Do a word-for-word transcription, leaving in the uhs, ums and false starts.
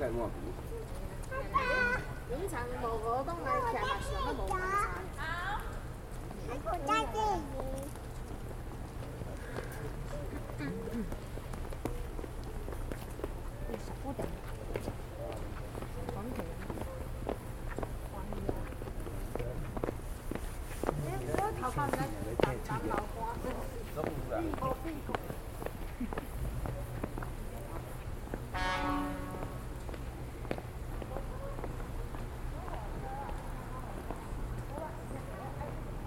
盖碗皮。 永长无我讲来徛嘛想都无共差。好。我在这里。不等。黄腿。黄油。我头发在打打老花。